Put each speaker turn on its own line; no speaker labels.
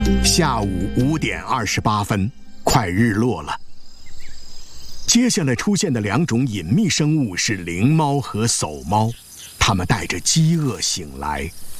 下午5点28分，快日落了。接下来出现的2种隐秘生物是灵猫和叟猫，它们带着饥饿醒来，